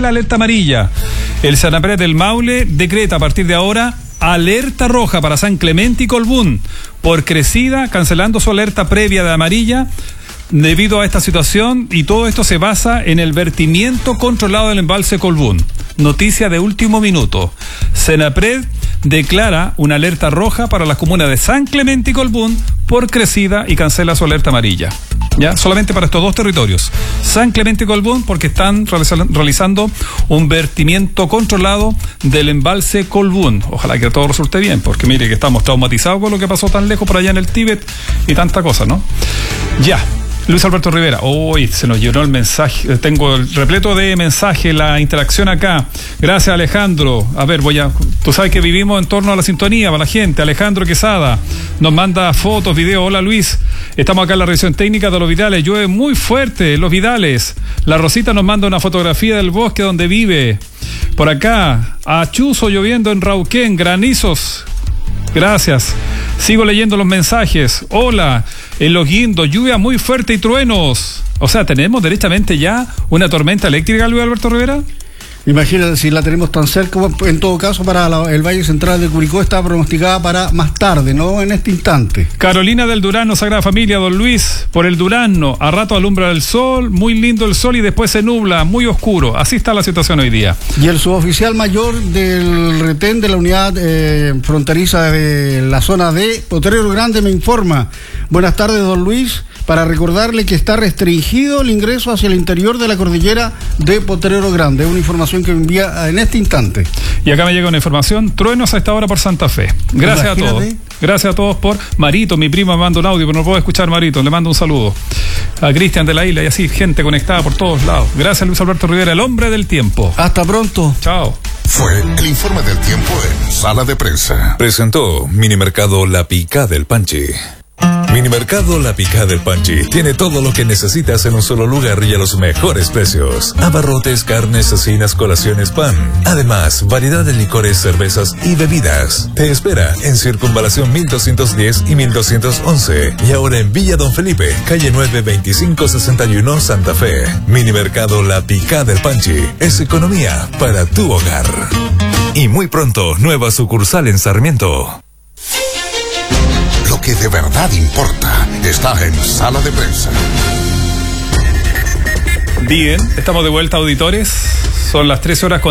la alerta amarilla. El Senapred del Maule decreta a partir de ahora alerta roja para San Clemente y Colbún por crecida, cancelando su alerta previa de amarilla debido a esta situación, y todo esto se basa en el vertimiento controlado del embalse Colbún. Noticia de último minuto. Senapred declara una alerta roja para las comunas de San Clemente y Colbún por crecida y cancela su alerta amarilla. Ya, solamente para estos dos territorios, San Clemente y Colbún, porque están realizando un vertimiento controlado del embalse Colbún. Ojalá que todo resulte bien, porque mire que estamos traumatizados con lo que pasó tan lejos por allá en el Tíbet y tanta cosa, ¿no? Ya. Luis Alberto Rivera, hoy se nos llenó el mensaje, tengo el repleto de mensajes, la interacción acá. Gracias, Alejandro. A ver, tú sabes que vivimos en torno a la sintonía para la gente. Alejandro Quesada nos manda fotos, videos. Hola, Luis, estamos acá en la revisión técnica de Los Vidales, llueve muy fuerte, Los Vidales. La Rosita nos manda una fotografía del bosque donde vive. Por acá, achuzo lloviendo en Rauquén, granizos. Gracias. Sigo leyendo los mensajes. Hola, en Los Guindos, lluvia muy fuerte y truenos. O sea, ¿tenemos directamente ya una tormenta eléctrica, Luis Alberto Rivera? Imagínate si la tenemos tan cerca. En todo caso, para el Valle Central de Curicó está pronosticada para más tarde, no en este instante. Carolina del Durazno, Sagrada Familia, don Luis, por el Durazno, a rato alumbra el sol, muy lindo el sol y después se nubla, muy oscuro. Así está la situación hoy día. Y el suboficial mayor del retén de la unidad fronteriza de la zona de Potrero Grande me informa. Buenas tardes, don Luis. Para recordarle que está restringido el ingreso hacia el interior de la cordillera de Potrero Grande. Una información que me envía en este instante. Y acá me llega una información, truenos a esta hora por Santa Fe. Gracias a todos. Gracias a todos por Marito, mi prima me manda un audio, pero no puedo escuchar Marito, le mando un saludo. A Cristian de la Isla y así, gente conectada por todos lados. Gracias, Luis Alberto Rivera, el hombre del tiempo. Hasta pronto. Chao. Fue el informe del tiempo en Sala de Prensa. Presentó Minimercado La Picá del Panchi. Minimercado La Picá del Panchi tiene todo lo que necesitas en un solo lugar y a los mejores precios. Abarrotes, carnes, cecinas, colaciones, pan. Además, variedad de licores, cervezas y bebidas. Te espera en Circunvalación 1210 y 1211. Y ahora en Villa Don Felipe, calle 9, 2561, Santa Fe. Minimercado La Picá del Panchi es economía para tu hogar. Y muy pronto, nueva sucursal en Sarmiento. Lo que de verdad importa está en Sala de Prensa. Bien, estamos de vuelta, auditores. Son las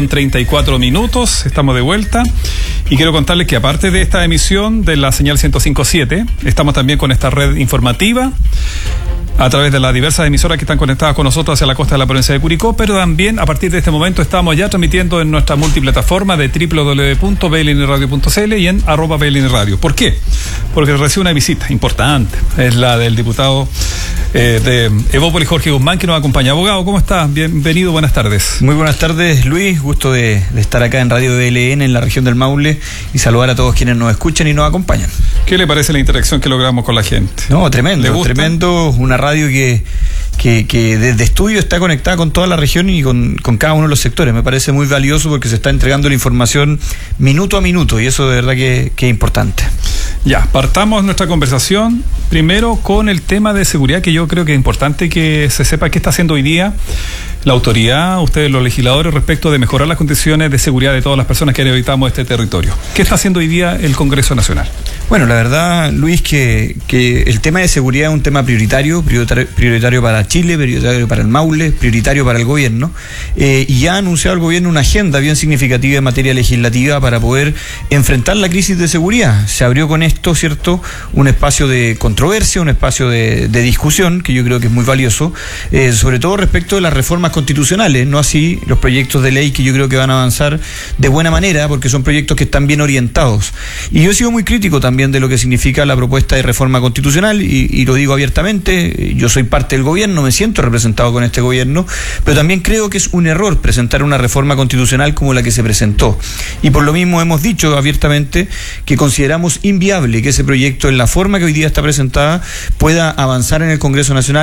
13:34. Estamos de vuelta. Y quiero contarles que aparte de esta emisión de la señal 105.7, estamos también con esta red informativa a través de las diversas emisoras que están conectadas con nosotros hacia la costa de la provincia de Curicó, pero también a partir de este momento estamos ya transmitiendo en nuestra multiplataforma de www.blnradio.cl y en @blnradio. ¿Por qué? Porque recibe una visita importante, es la del diputado de Evópolis, Jorge Guzmán, que nos acompaña. Abogado, ¿cómo está? Bienvenido, buenas tardes. Muy buenas tardes, Luis, gusto de estar acá en Radio BLN en la región del Maule y saludar a todos quienes nos escuchan y nos acompañan. ¿Qué le parece la interacción que logramos con la gente? No, tremendo, una radio que desde estudio está conectada con toda la región y con cada uno de los sectores. Me parece muy valioso porque se está entregando la información minuto a minuto y eso de verdad que es importante. Ya, partamos nuestra conversación primero con el tema de seguridad, que yo creo que es importante que se sepa qué está haciendo hoy día la autoridad, ustedes los legisladores, respecto de mejorar las condiciones de seguridad de todas las personas que habitamos este territorio. ¿Qué está haciendo hoy día el Congreso Nacional? Bueno, la verdad, Luis, que el tema de seguridad es un tema prioritario para Chile, prioritario para el Maule, prioritario para el gobierno, y ya ha anunciado el gobierno una agenda bien significativa en materia legislativa para poder enfrentar la crisis de seguridad. Se abrió con esto, ¿cierto?, un espacio de controversia, un espacio de discusión, que yo creo que es muy valioso, sobre todo respecto de las reformas constitucionales, no así los proyectos de ley que yo creo que van a avanzar de buena manera, porque son proyectos que están bien orientados. Y yo he sido muy crítico también de lo que significa la propuesta de reforma constitucional, y lo digo abiertamente, yo soy parte del gobierno, me siento representado con este gobierno, pero también creo que es un error presentar una reforma constitucional como la que se presentó. Y por lo mismo hemos dicho abiertamente que consideramos inviable que ese proyecto, en la forma que hoy día está presentada, pueda avanzar en el Congreso Nacional,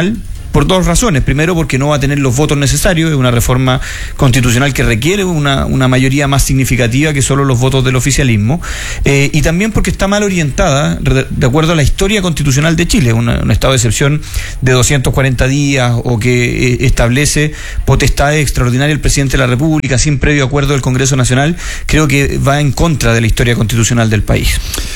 por dos razones. Primero, porque no va a tener los votos necesarios, es una reforma constitucional que requiere una mayoría más significativa que solo los votos del oficialismo, y también porque está mal orientada de acuerdo a la historia constitucional de Chile, un estado de excepción de 240 días o que establece potestades extraordinarias del presidente de la República sin previo acuerdo del Congreso Nacional. Creo que va en contra de la historia constitucional del país.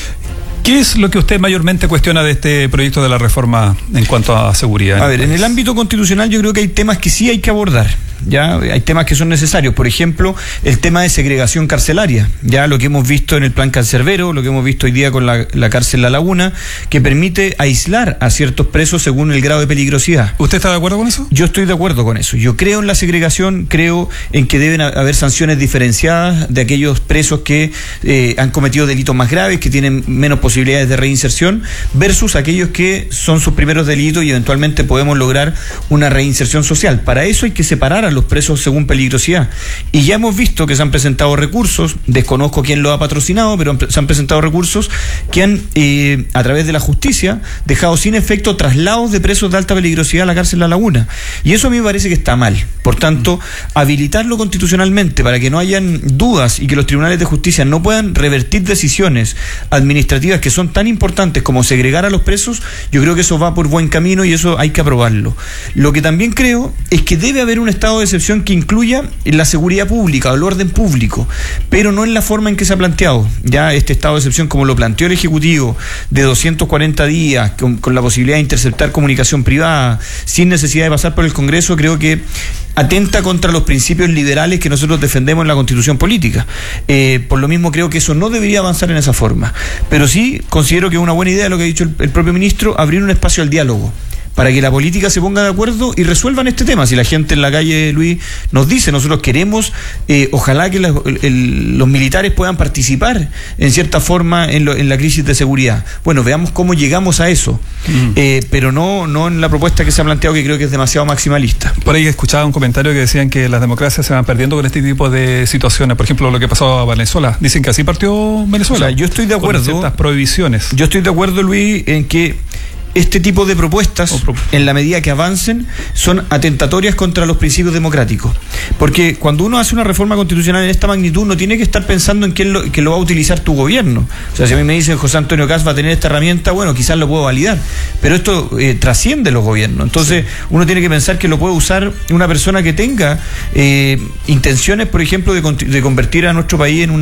¿Qué es lo que usted mayormente cuestiona de este proyecto de la reforma en cuanto a seguridad? A ver, en el ámbito constitucional yo creo que hay temas que sí hay que abordar. Ya hay temas que son necesarios, por ejemplo, el tema de segregación carcelaria, ya lo que hemos visto en el plan Cancerbero, lo que hemos visto hoy día con la cárcel La Laguna, que permite aislar a ciertos presos según el grado de peligrosidad. ¿Usted está de acuerdo con eso? Yo estoy de acuerdo con eso. Yo creo en la segregación, creo en que deben haber sanciones diferenciadas de aquellos presos que han cometido delitos más graves, que tienen menos posibilidades de reinserción, versus aquellos que son sus primeros delitos y eventualmente podemos lograr una reinserción social. Para eso hay que separar a los presos según peligrosidad. Y ya hemos visto que se han presentado recursos, desconozco quién lo ha patrocinado, pero se han presentado recursos que han, a través de la justicia, dejado sin efecto traslados de presos de alta peligrosidad a la cárcel La Laguna. Y eso a mí me parece que está mal. Por tanto, habilitarlo constitucionalmente para que no hayan dudas y que los tribunales de justicia no puedan revertir decisiones administrativas que son tan importantes como segregar a los presos, yo creo que eso va por buen camino y eso hay que aprobarlo. Lo que también creo es que debe haber un estado de excepción que incluya la seguridad pública o el orden público, pero no en la forma en que se ha planteado. Ya este estado de excepción, como lo planteó el Ejecutivo, de 240 días, con la posibilidad de interceptar comunicación privada, sin necesidad de pasar por el Congreso, creo que atenta contra los principios liberales que nosotros defendemos en la Constitución política. Por lo mismo creo que eso no debería avanzar en esa forma. Pero sí considero que es una buena idea lo que ha dicho el propio ministro, abrir un espacio al diálogo, para que la política se ponga de acuerdo y resuelvan este tema. Si la gente en la calle, Luis, nos dice, nosotros queremos, ojalá que los militares puedan participar en cierta forma en la crisis de seguridad. Bueno, veamos cómo llegamos a eso, pero no en la propuesta que se ha planteado, que creo que es demasiado maximalista. Por ahí escuchaba un comentario que decían que las democracias se van perdiendo con este tipo de situaciones. Por ejemplo, lo que pasó a Venezuela. Dicen que así partió Venezuela. O sea, yo estoy de acuerdo. Con ciertas prohibiciones. Yo estoy de acuerdo, Luis, en que este tipo de propuestas, en la medida que avancen, son atentatorias contra los principios democráticos. Porque cuando uno hace una reforma constitucional en esta magnitud, no tiene que estar pensando en quién lo va a utilizar tu gobierno. O sea, si a mí me dicen José Antonio Kast va a tener esta herramienta, bueno, quizás lo puedo validar. Pero esto trasciende los gobiernos. Entonces, uno tiene que pensar que lo puede usar una persona que tenga intenciones, por ejemplo, de convertir a nuestro país en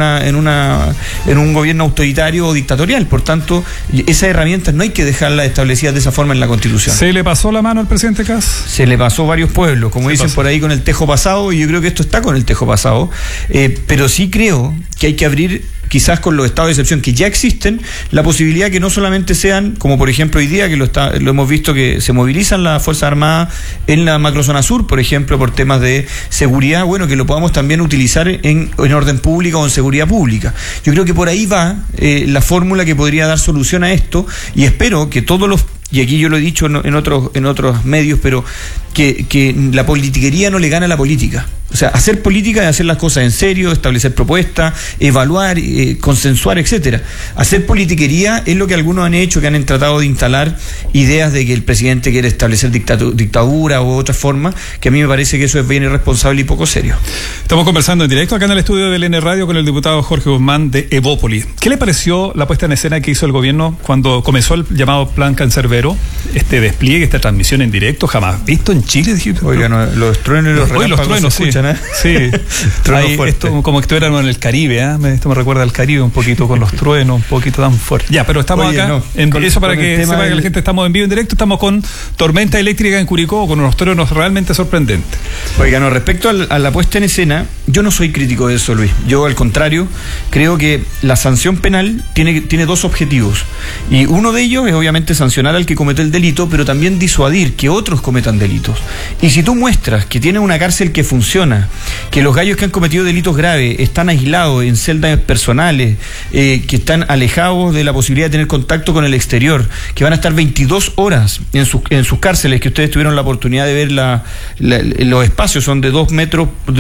un gobierno autoritario o dictatorial. Por tanto, esas herramientas no hay que dejarlas establecidas de esa forma en la Constitución. ¿Se le pasó la mano al presidente Kast? Se le pasó varios pueblos, como dicen por ahí, con el tejo pasado, y yo creo que esto está con el tejo pasado, pero sí creo que hay que abrir, quizás con los estados de excepción que ya existen, la posibilidad que no solamente sean, como por ejemplo hoy día, que lo hemos visto que se movilizan las Fuerzas Armadas en la macrozona sur, por ejemplo, por temas de seguridad, bueno, que lo podamos también utilizar en orden público o en seguridad pública. Yo creo que por ahí va la fórmula que podría dar solución a esto, y espero que todos los, y aquí yo lo he dicho en otros medios, pero que la politiquería no le gana a la política. O sea, hacer política es hacer las cosas en serio, establecer propuestas, evaluar, consensuar, etcétera. Hacer politiquería es lo que algunos han hecho, que han tratado de instalar ideas de que el presidente quiere establecer dictadura u otra forma, que a mí me parece que eso es bien irresponsable y poco serio. Estamos conversando en directo acá en el estudio del N Radio con el diputado Jorge Guzmán de Evópolis. ¿Qué le pareció la puesta en escena que hizo el gobierno cuando comenzó el llamado Plan Cancerbero? Este despliegue, esta transmisión en directo, jamás visto en Chile. Oigan, los truenos y los relámpagos se escuchan, ¿eh? Sí. Esto, como que estuviéramos en el Caribe, ¿eh? Esto me recuerda al Caribe un poquito, con los truenos, un poquito tan fuerte. Ya, pero estamos acá, eso para que sepa que la gente, estamos en vivo, en directo, estamos con tormenta eléctrica en Curicó, con unos truenos realmente sorprendentes. Oigan, respecto a la puesta en escena, yo no soy crítico de eso, Luis. Yo, al contrario, creo que la sanción penal tiene dos objetivos. Y uno de ellos es obviamente sancionar al que comete el delito, pero también disuadir que otros cometan delitos. Y si tú muestras que tiene una cárcel que funciona, que los gallos que han cometido delitos graves están aislados en celdas personales, que están alejados de la posibilidad de tener contacto con el exterior, que van a estar 22 horas en sus cárceles, que ustedes tuvieron la oportunidad de ver los espacios, son de 2 metros, de 2 por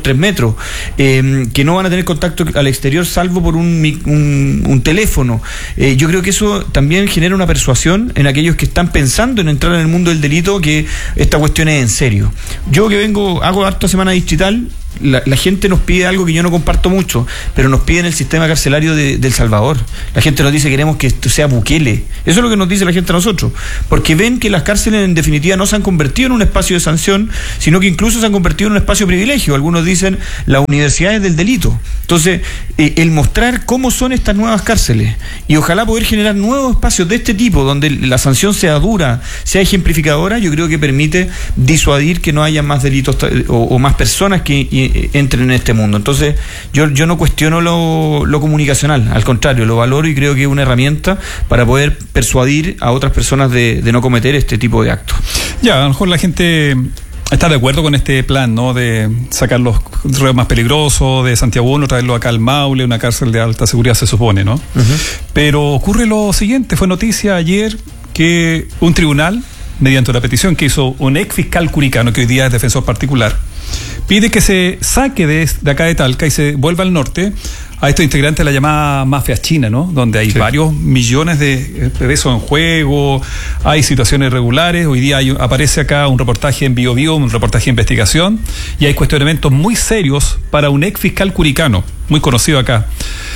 3 metros, que no van a tener contacto al exterior salvo por un teléfono. Yo creo que eso también genera una persuasión en aquellos que están pensando en entrar en el mundo del delito, que esta cuestión es en serio. Yo que hago harta semana distrital, la gente nos pide algo que yo no comparto mucho, pero nos piden el sistema carcelario de El Salvador. La gente nos dice: queremos que esto sea Bukele. Eso es lo que nos dice la gente a nosotros, porque ven que las cárceles en definitiva no se han convertido en un espacio de sanción, sino que incluso se han convertido en un espacio de privilegio. Algunos dicen las universidades del delito. Entonces, el mostrar cómo son estas nuevas cárceles y ojalá poder generar nuevos espacios de este tipo, donde la sanción sea dura, sea ejemplificadora, yo creo que permite disuadir que no haya más delitos o más personas que entren en este mundo. Entonces yo no cuestiono lo comunicacional, al contrario, lo valoro y creo que es una herramienta para poder persuadir a otras personas de no cometer este tipo de actos. Ya, a lo mejor la gente está de acuerdo con este plan, ¿no? De sacar los reos más peligrosos de Santiago 1, traerlo acá al Maule, una cárcel de alta seguridad se supone, ¿no? Pero ocurre lo siguiente: fue noticia ayer que un tribunal, mediante una petición que hizo un ex fiscal curicano, que hoy día es defensor particular, pide que se saque de acá de Talca y se vuelva al norte a estos integrantes de la llamada mafia china, ¿no? Donde hay varios millones de pesos en juego, hay situaciones irregulares. Hoy día aparece acá un reportaje en BioBio, un reportaje de investigación, y hay cuestionamientos muy serios para un ex fiscal curicano, muy conocido acá.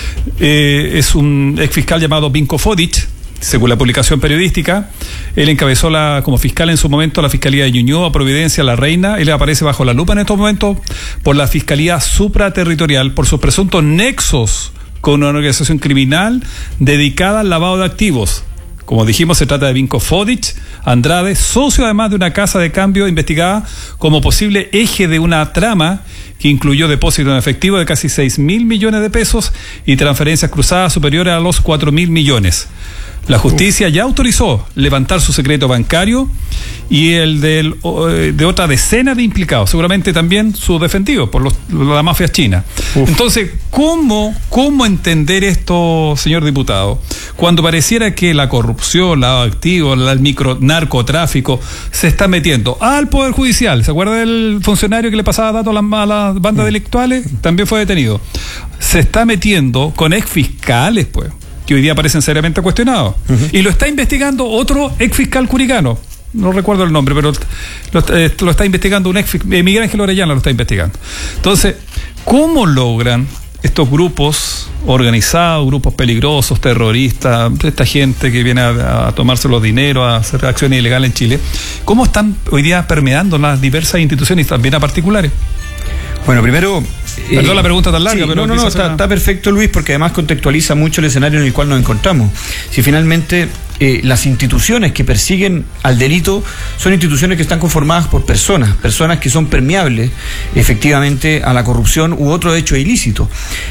Es un ex fiscal llamado Vinko Fodic. Según la publicación periodística, él encabezó como fiscal en su momento la Fiscalía de Ñuñoa, Providencia, La Reina. Él aparece bajo la lupa en estos momentos por la Fiscalía Supraterritorial por sus presuntos nexos con una organización criminal dedicada al lavado de activos. Como dijimos, se trata de Vinko Fodic Andrade, socio además de una casa de cambio investigada como posible eje de una trama que incluyó depósitos en efectivo de casi 6.000 millones de pesos y transferencias cruzadas superiores a los 4.000 millones. La justicia ya autorizó levantar su secreto bancario y el de otra decena de implicados, seguramente también sus defendidos por la mafia china. Entonces, ¿cómo entender esto, señor diputado? Cuando pareciera que la corrupción, lavado de activos, el narcotráfico se está metiendo al Poder Judicial. ¿Se acuerda del funcionario que le pasaba datos a las bandas delictuales? También fue detenido. Se está metiendo con exfiscales, pues, que hoy día parecen seriamente cuestionados. Y lo está investigando otro exfiscal curicano. No recuerdo el nombre, pero lo está investigando un Miguel Ángel Orellana, lo está investigando. Entonces, ¿cómo logran estos grupos organizados, grupos peligrosos, terroristas, esta gente que viene a tomarse los dineros, a hacer acciones ilegales en Chile, cómo están hoy día permeando las diversas instituciones y también a particulares? Bueno, primero... Perdón la pregunta tan larga, sí, pero... No, está perfecto, Luis, porque además contextualiza mucho el escenario en el cual nos encontramos. Si finalmente las instituciones que persiguen al delito son instituciones que están conformadas por personas que son permeables efectivamente a la corrupción u otro hecho ilícito.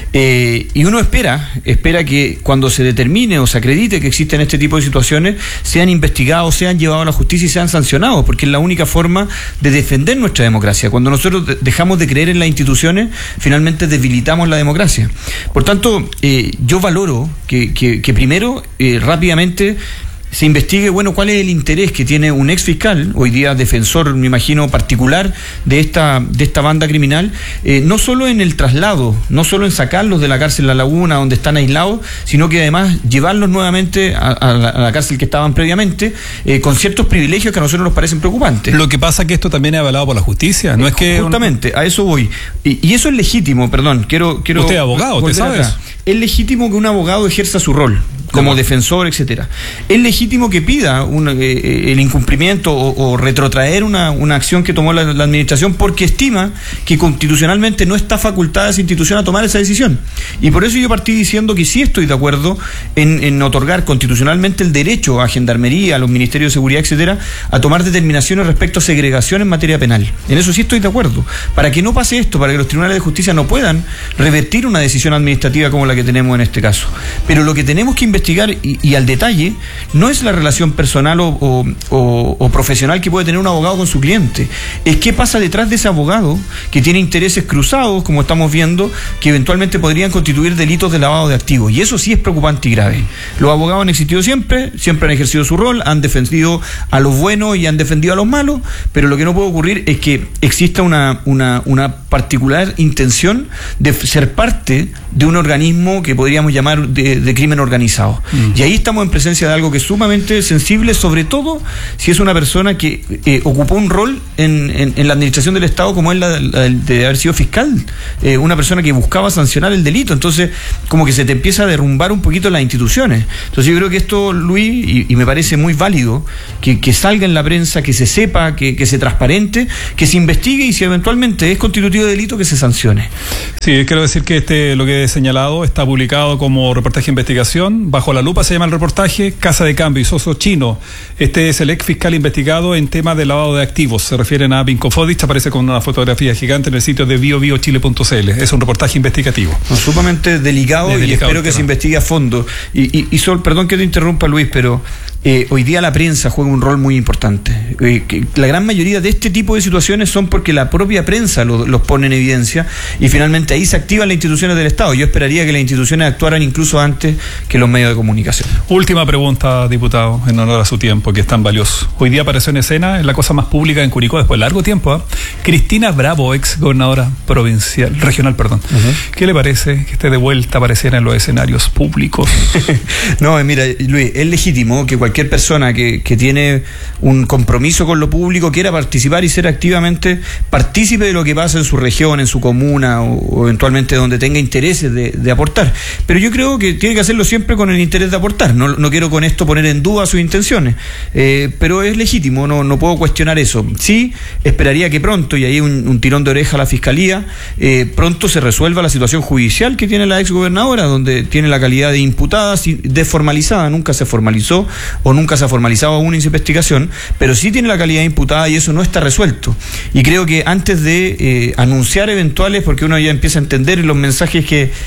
Y uno espera que cuando se determine o se acredite que existen este tipo de situaciones, sean investigados, sean llevados a la justicia y sean sancionados, porque es la única forma de defender nuestra democracia. Cuando nosotros dejamos de creer en las instituciones, finalmente debilitamos la democracia. Por tanto, yo valoro que primero, rápidamente, se investigue, bueno, cuál es el interés que tiene un ex fiscal, hoy día defensor, me imagino, particular de esta banda criminal, no solo en el traslado, no solo en sacarlos de la cárcel La Laguna, donde están aislados, sino que además llevarlos nuevamente a la cárcel que estaban previamente, con ciertos privilegios que a nosotros nos parecen preocupantes. Lo que pasa es que esto también es avalado por la justicia, no es que... Justamente, a eso voy. Y eso es legítimo, perdón, quiero usted es abogado, usted sabe eso. Es legítimo que un abogado ejerza su rol como defensor, etcétera. Es legítimo que pida el incumplimiento o retrotraer una acción que tomó la administración porque estima que constitucionalmente no está facultada esa institución a tomar esa decisión. Y por eso yo partí diciendo que sí estoy de acuerdo en otorgar constitucionalmente el derecho a Gendarmería, a los Ministerios de Seguridad, etcétera, a tomar determinaciones respecto a segregación en materia penal. En eso sí estoy de acuerdo. Para que no pase esto, para que los tribunales de justicia no puedan revertir una decisión administrativa como la que tenemos en este caso. Pero lo que tenemos que investigar investigar y al detalle no es la relación personal o profesional que puede tener un abogado con su cliente, es qué pasa detrás de ese abogado que tiene intereses cruzados, como estamos viendo, que eventualmente podrían constituir delitos de lavado de activos, y eso sí es preocupante y grave. Los abogados han existido siempre han ejercido su rol, han defendido a los buenos y han defendido a los malos, pero lo que no puede ocurrir es que exista una particular intención de ser parte de un organismo que podríamos llamar de crimen organizado. Y ahí estamos en presencia de algo que es sumamente sensible, sobre todo si es una persona que ocupó un rol en la administración del Estado, como es la de haber sido fiscal, una persona que buscaba sancionar el delito. Entonces, como que se te empieza a derrumbar un poquito las instituciones. Entonces yo creo que esto, Luis, y me parece muy válido que salga en la prensa, que se sepa, que se transparente, que se investigue, y si eventualmente es constitutivo de delito, que se sancione. Sí, quiero decir que lo que he señalado está publicado como reportaje de investigación. Bajo la lupa se llama el reportaje, Casa de Cambio y Socio Chino. Este es el ex fiscal investigado en temas de lavado de activos. Se refieren a Pinko Fodich, aparece con una fotografía gigante en el sitio de biobiochile.cl. Es un reportaje investigativo. Sumamente delicado, y espero que se investigue a fondo. Perdón que te interrumpa, Luis, pero hoy día la prensa juega un rol muy importante. La gran mayoría de este tipo de situaciones son porque la propia prensa los pone en evidencia, y finalmente ahí se activan las instituciones del Estado. Yo esperaría que las instituciones actuaran incluso antes que los medios de comunicación. Última pregunta, diputado, en honor a su tiempo, que es tan valioso. Hoy día apareció en escena, en la cosa más pública en Curicó, después de largo tiempo, Cristina Bravo, ex gobernadora regional. ¿Qué le parece que esté de vuelta, apareciera en los escenarios públicos? No, mira, Luis, es legítimo que cualquier persona que tiene un compromiso con lo público quiera participar y ser activamente partícipe de lo que pasa en su región, en su comuna, o eventualmente donde tenga intereses de aportar. Pero yo creo que tiene que hacerlo siempre con el interés de aportar. No quiero con esto poner en duda sus intenciones, pero es legítimo, no puedo cuestionar eso. Sí, esperaría que pronto, y ahí un tirón de oreja a la Fiscalía, pronto se resuelva la situación judicial que tiene la exgobernadora, donde tiene la calidad de imputada desformalizada, nunca se formalizó o nunca se ha formalizado aún esa investigación, pero sí tiene la calidad de imputada, y eso no está resuelto. Y creo que antes de anunciar eventuales, porque uno ya empieza a entender los mensajes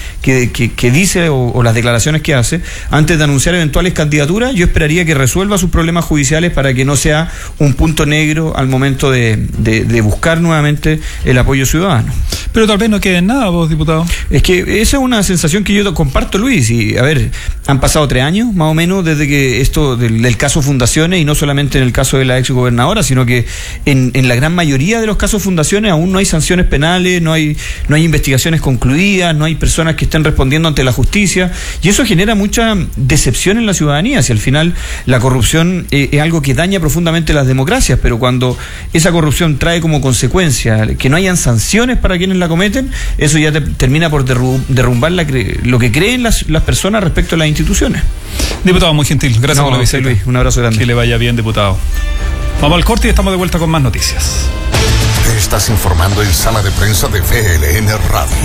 que dice o las declaraciones que hace, antes de anunciar eventuales candidaturas, yo esperaría que resuelva sus problemas judiciales para que no sea un punto negro al momento de buscar nuevamente el apoyo ciudadano. Pero tal vez no quede en nada, vos, diputado. Es que esa es una sensación que yo comparto, Luis, y a ver, han pasado 3 años más o menos desde que esto del caso Fundaciones, y no solamente en el caso de la exgobernadora, sino que en la gran mayoría de los casos Fundaciones aún no hay sanciones penales, no hay investigaciones concluidas, no hay personas que estén respondiendo ante la justicia, y eso genera mucha decepción en la ciudadanía. Si al final la corrupción es algo que daña profundamente las democracias, pero cuando esa corrupción trae como consecuencia que no hayan sanciones para quienes la cometen, eso ya termina por derrumbar lo que creen las personas respecto a las instituciones. Diputado, muy gentil, gracias por la visita. Luis, un abrazo grande. Que le vaya bien, diputado. Vamos al corte y estamos de vuelta con más noticias. Te estás informando en Sala de Prensa de VLN Radio.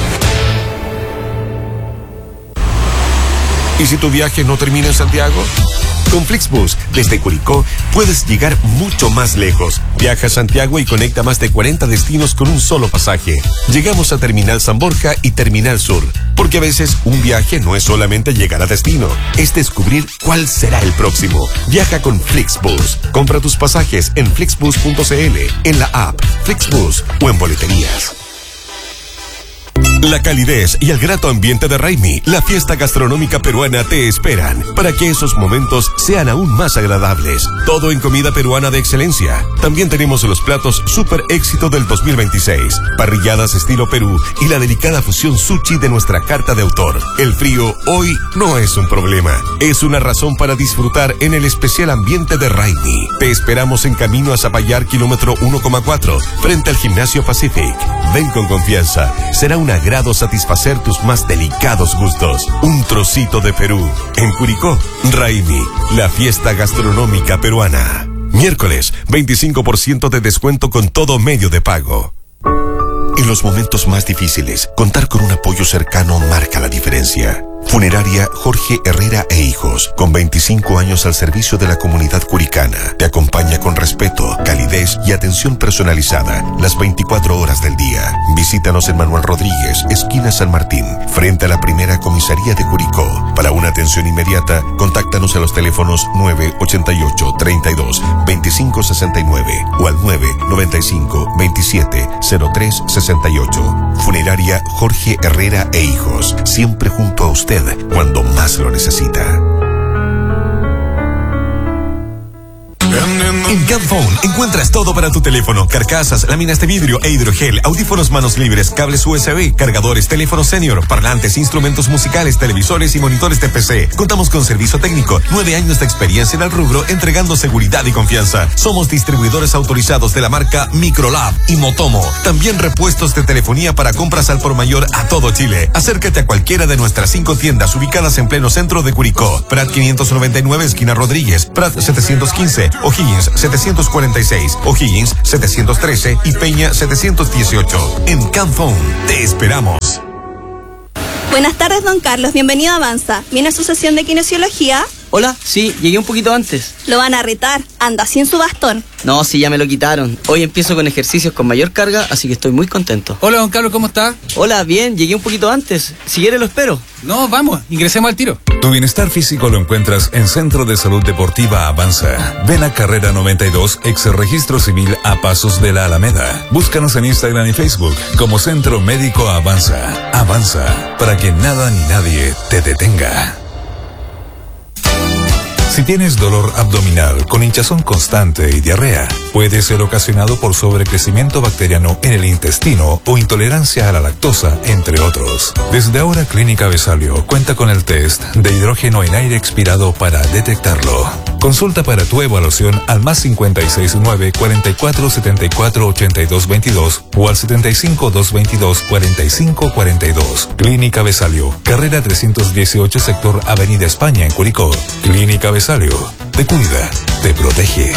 ¿Y si tu viaje no termina en Santiago? Con Flixbus, desde Curicó, puedes llegar mucho más lejos. Viaja a Santiago y conecta más de 40 destinos con un solo pasaje. Llegamos a Terminal San Borja y Terminal Sur, porque a veces un viaje no es solamente llegar a destino, es descubrir cuál será el próximo. Viaja con Flixbus. Compra tus pasajes en flixbus.cl, en la app Flixbus o en boleterías. La calidez y el grato ambiente de Raimi, la fiesta gastronómica peruana, te esperan para que esos momentos sean aún más agradables. Todo en comida peruana de excelencia. También tenemos los platos super éxito del 2026, parrilladas estilo Perú y la delicada fusión sushi de nuestra carta de autor. El frío hoy no es un problema, es una razón para disfrutar en el especial ambiente de Raimi. Te esperamos en camino a Zapallar, kilómetro 1,4, frente al Gimnasio Pacific. Ven con confianza, será un agrado satisfacer tus más delicados gustos. Un trocito de Perú. En Curicó, Raimi, la fiesta gastronómica peruana. Miércoles, 25% de descuento con todo medio de pago. En los momentos más difíciles, contar con un apoyo cercano marca la diferencia. Funeraria Jorge Herrera e Hijos, con 25 años al servicio de la comunidad curicana. Te acompaña con respeto, calidez y atención personalizada las 24 horas del día. Visítanos en Manuel Rodríguez, esquina San Martín, frente a la primera comisaría de Curicó. Para una atención inmediata, contáctanos a los teléfonos 988 32 25 69 o al 995 27 03 68. Funeraria Jorge Herrera e Hijos, siempre junto a usted cuando más lo necesita. En Camphone encuentras todo para tu teléfono: carcasas, láminas de vidrio e hidrogel, audífonos manos libres, cables USB, cargadores, teléfono senior, parlantes, instrumentos musicales, televisores y monitores de PC. Contamos con servicio técnico, 9 años de experiencia en el rubro, entregando seguridad y confianza. Somos distribuidores autorizados de la marca Microlab y Motomo. También repuestos de telefonía para compras al por mayor a todo Chile. Acércate a cualquiera de nuestras 5 tiendas ubicadas en pleno centro de Curicó: Prat 599, esquina Rodríguez; Prat 715, O'Higgins 746, O'Higgins 713 y Peña 718. En Camphone te esperamos. Buenas tardes, don Carlos. Bienvenido a Avanza. ¿Viene a su sesión de kinesiología? Hola, sí, llegué un poquito antes. Lo van a retar. Anda sin su bastón. No, sí, ya me lo quitaron. Hoy empiezo con ejercicios con mayor carga, así que estoy muy contento. Hola, don Carlos, ¿cómo está? Hola, bien, llegué un poquito antes. Si quiere lo espero. No, vamos, ingresemos al tiro. Tu bienestar físico lo encuentras en Centro de Salud Deportiva Avanza. Ven a Carrera 92, ex Registro Civil, a pasos de la Alameda. Búscanos en Instagram y Facebook como Centro Médico Avanza. Avanza, para que nada ni nadie te detenga. Si tienes dolor abdominal con hinchazón constante y diarrea, puede ser ocasionado por sobrecrecimiento bacteriano en el intestino o intolerancia a la lactosa, entre otros. Desde ahora, Clínica Besalio cuenta con el test de hidrógeno en aire expirado para detectarlo. Consulta para tu evaluación al +569 44 74 82 22 o al 75 222 45 42. Clínica Besalio, carrera 318, sector Avenida España, en Curicó. Clínica Besalio, te cuida, te protege.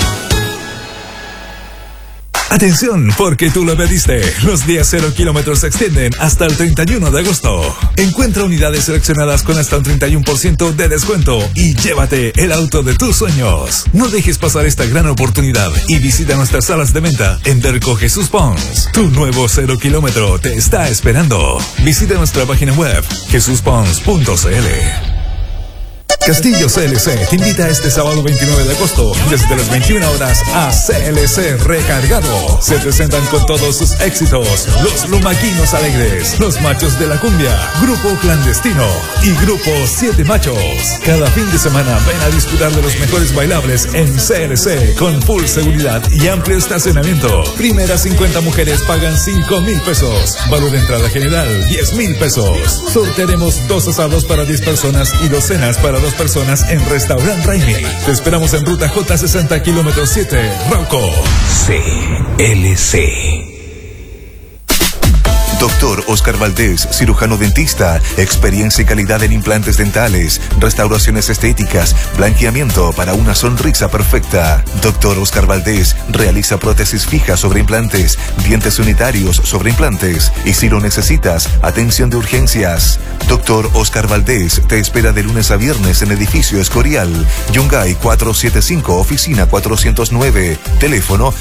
Atención, porque tú lo pediste. Los días 0 kilómetros se extienden hasta el 31 de agosto. Encuentra unidades seleccionadas con hasta un 31% de descuento y llévate el auto de tus sueños. No dejes pasar esta gran oportunidad y visita nuestras salas de venta en Derco Jesús Pons. Tu nuevo 0 kilómetro te está esperando. Visita nuestra página web jesuspons.cl. Castillo CLC te invita este sábado 29 de agosto desde las 21 horas a CLC Recargado. Se presentan con todos sus éxitos los Lumaquinos Alegres, los Machos de la Cumbia, Grupo Clandestino y Grupo 7 Machos. Cada fin de semana ven a disfrutar de los mejores bailables en CLC con full seguridad y amplio estacionamiento. Primeras 50 mujeres pagan 5,000 pesos. Valor de entrada general 10,000 pesos. Sortearemos 2 asados para 10 personas y 2 cenas para 2 personas en Restaurant Raimi. Te esperamos en ruta J60 kilómetro 7, Rauco. CLC. Doctor Oscar Valdés, cirujano dentista, experiencia y calidad en implantes dentales, restauraciones estéticas, blanqueamiento para una sonrisa perfecta. Doctor Oscar Valdés realiza prótesis fijas sobre implantes, dientes unitarios sobre implantes y si lo necesitas, atención de urgencias. Doctor Oscar Valdés te espera de lunes a viernes en Edificio Escorial, Yungay 475, oficina 409, teléfono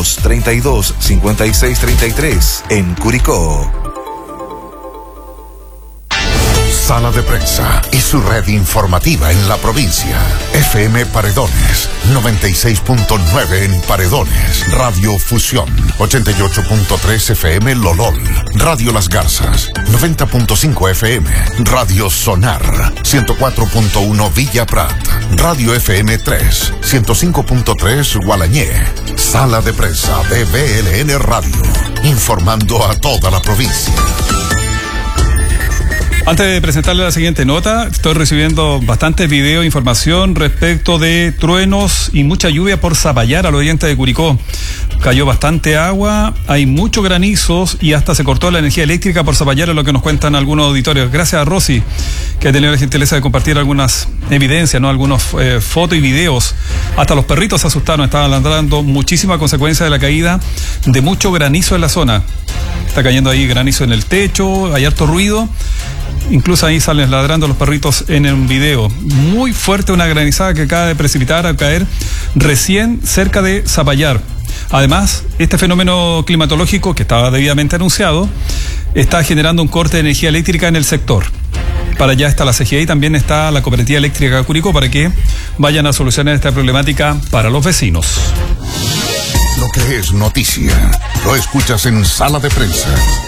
232-5633, en Curicó. Sala de Prensa y su red informativa en la provincia. FM Paredones, 96.9 en Paredones. Radio Fusión, 88.3 FM Lolol. Radio Las Garzas, 90.5 FM. Radio Sonar, 104.1 Villa Prat. Radio FM 3, 105.3 Gualañé. Sala de Prensa de BLN Radio, informando a toda la provincia. Antes de presentarle la siguiente nota, estoy recibiendo bastante video e información respecto de truenos y mucha lluvia por Zapallar, al oriente de Curicó. Cayó bastante agua, hay muchos granizos y hasta se cortó la energía eléctrica por Zapallar, es lo que nos cuentan algunos auditorios. Gracias a Rosy, que ha tenido la gentileza de compartir algunas evidencias, ¿no? Algunos fotos y videos. Hasta los perritos se asustaron, estaban ladrando. Muchísima consecuencia de la caída de mucho granizo en la zona. Está cayendo ahí granizo en el techo, hay harto ruido. incluso ahí salen ladrando los perritos en un video. Muy fuerte una granizada que acaba de precipitar al caer recién cerca de Zapallar. Además, este fenómeno climatológico, que estaba debidamente anunciado, está generando un corte de energía eléctrica en el sector. Para allá está la CGE y también está la Cooperativa Eléctrica de Curicó para que vayan a solucionar esta problemática para los vecinos. Lo que es noticia, lo escuchas en Sala de Prensa.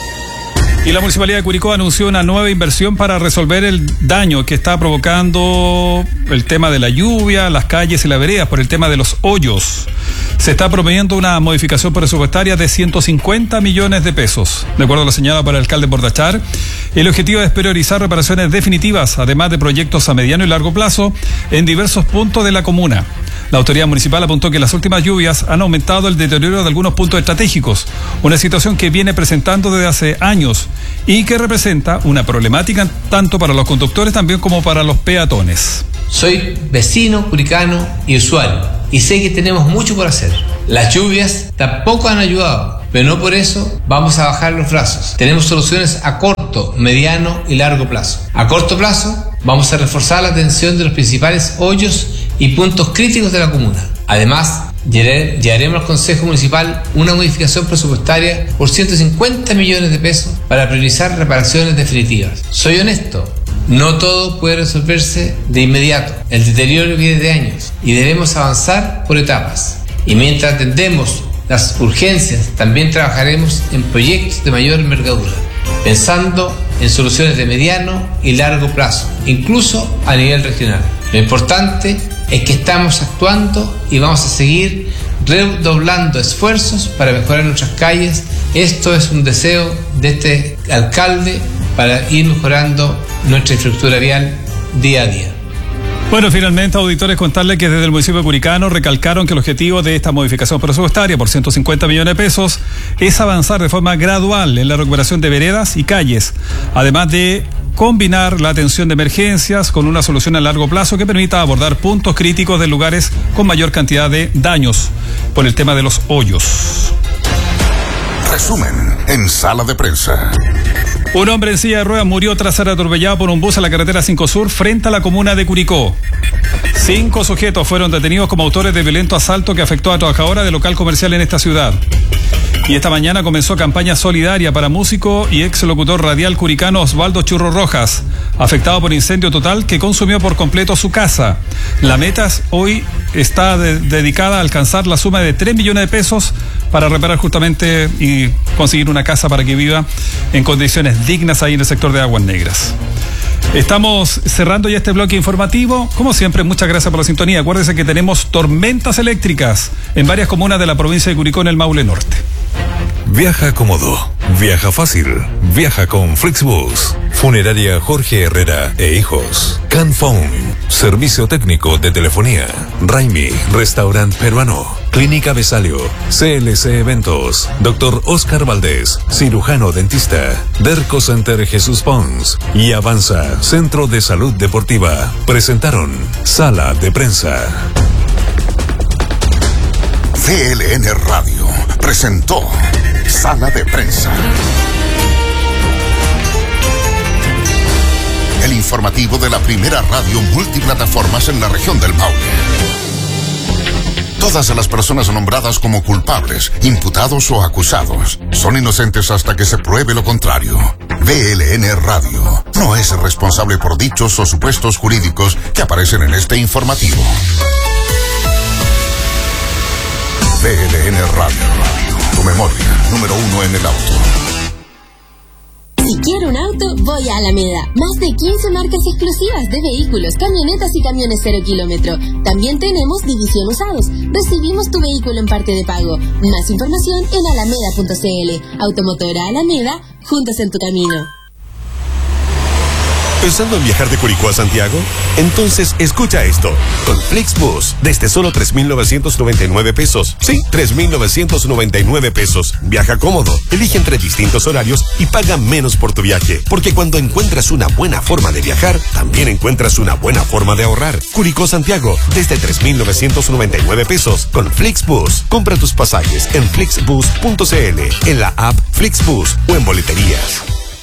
Y la Municipalidad de Curicó anunció una nueva inversión para resolver el daño que está provocando el tema de la lluvia, las calles y las veredas por el tema de los hoyos. Se está proponiendo una modificación presupuestaria de 150 millones de pesos. De acuerdo a lo señalado por el alcalde Bordachar, el objetivo es priorizar reparaciones definitivas, además de proyectos a mediano y largo plazo en diversos puntos de la comuna. La autoridad municipal apuntó que las últimas lluvias han aumentado el deterioro de algunos puntos estratégicos, una situación que viene presentando desde hace años y que representa una problemática tanto para los conductores también como para los peatones. Soy vecino, curicano y usuario, y sé que tenemos mucho por hacer. Las lluvias tampoco han ayudado, pero no por eso vamos a bajar los brazos. Tenemos soluciones a corto, mediano y largo plazo. A corto plazo, vamos a reforzar la atención de los principales hoyos y puntos críticos de la comuna. Además, llevaremos al Consejo Municipal una modificación presupuestaria por 150 millones de pesos para priorizar reparaciones definitivas. Soy honesto, no todo puede resolverse de inmediato. El deterioro viene de años y debemos avanzar por etapas. Y mientras atendemos las urgencias, también trabajaremos en proyectos de mayor envergadura, pensando en soluciones de mediano y largo plazo, incluso a nivel regional. Lo importante es que estamos actuando y vamos a seguir redoblando esfuerzos para mejorar nuestras calles. Esto es un deseo de este alcalde para ir mejorando nuestra infraestructura vial día a día. Bueno, finalmente, auditores, contarles que desde el municipio de Curicano recalcaron que el objetivo de esta modificación presupuestaria por 150 millones de pesos es avanzar de forma gradual en la recuperación de veredas y calles, además de combinar la atención de emergencias con una solución a largo plazo que permita abordar puntos críticos de lugares con mayor cantidad de daños por el tema de los hoyos. Resumen en Sala de Prensa. Un hombre en silla de ruedas murió tras ser atropellado por un bus a la carretera 5 Sur frente a la comuna de Curicó. 5 sujetos fueron detenidos como autores de violento asalto que afectó a trabajadora de local comercial en esta ciudad. Y esta mañana comenzó campaña solidaria para músico y ex locutor radial curicano Osvaldo Churro Rojas, afectado por incendio total que consumió por completo su casa. La meta hoy está dedicada a alcanzar la suma de 3 millones de pesos para reparar justamente y conseguir una casa para que viva en condiciones dignas ahí en el sector de Aguas Negras. Estamos cerrando ya este bloque informativo. Como siempre, muchas gracias por la sintonía. Acuérdense que tenemos tormentas eléctricas en varias comunas de la provincia de Curicó en el Maule Norte. Viaja cómodo, viaja fácil, viaja con Flixbus. Funeraria Jorge Herrera e Hijos. Canphone, servicio técnico de telefonía. Raimi, restaurante peruano. Clínica Besalio, CLC Eventos. Dr. Oscar Valdés, cirujano dentista. Derco Center Jesús Pons y Avanza, Centro de Salud Deportiva. Presentaron Sala de Prensa. CLN Radio presentó Sala de Prensa. El informativo de la primera radio multiplataformas en la región del Maule. Todas las personas nombradas como culpables, imputados o acusados son inocentes hasta que se pruebe lo contrario. BLN Radio no es responsable por dichos o supuestos jurídicos que aparecen en este informativo. BLN Radio, tu memoria, número 1 en el auto. Si quiero un auto, voy a Alameda. Más de 15 marcas exclusivas de vehículos, camionetas y camiones 0 kilómetro. También tenemos división usados. Recibimos tu vehículo en parte de pago. Más información en alameda.cl. Automotora Alameda, juntos en tu camino. ¿Pensando en viajar de Curicó a Santiago? Entonces escucha esto. Con Flixbus, desde solo 3,999 pesos. Sí, 3,999 pesos. Viaja cómodo, elige entre distintos horarios y paga menos por tu viaje. Porque cuando encuentras una buena forma de viajar, también encuentras una buena forma de ahorrar. Curicó Santiago, desde 3,999 pesos. Con Flixbus, compra tus pasajes en flixbus.cl, en la app Flixbus o en boleterías.